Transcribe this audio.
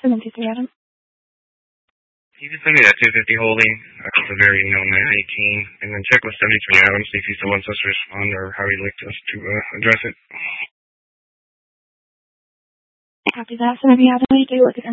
723 Adam. You just send me that 250 holding. That's a very known 918. And then check with 73 Adam, see if he still wants us to respond or how he'd like us to address it. Copy that. 73 Adam, we do look at